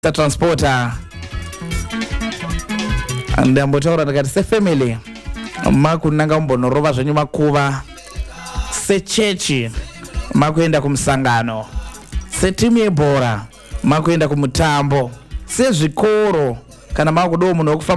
transporter ndambotaura ndakati sefamily makunanga mbonorova zvenyu makuva, sechechi makuenda kumusangano, setimu yebhora makuenda kumutambo, sezvikoro kana makudowo munhu wekufamba